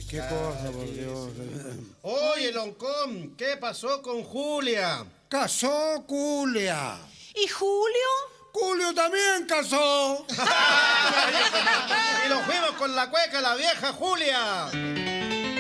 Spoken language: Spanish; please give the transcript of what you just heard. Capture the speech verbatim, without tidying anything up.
qué cosa, por Dios. Oye, Loncón, ¿qué pasó con Julia? Casó Julia. ¿Y Julio? Julio también casó. Y nos fuimos con la cueca, la vieja Julia.